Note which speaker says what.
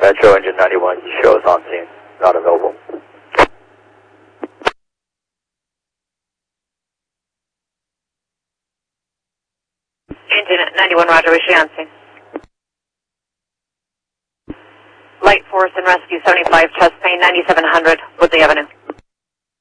Speaker 1: Metro engine 91 shows on scene, not available.
Speaker 2: Engine 91, roger, we should on scene. Light Force and Rescue 75, chest pain 9700, Woodley Avenue.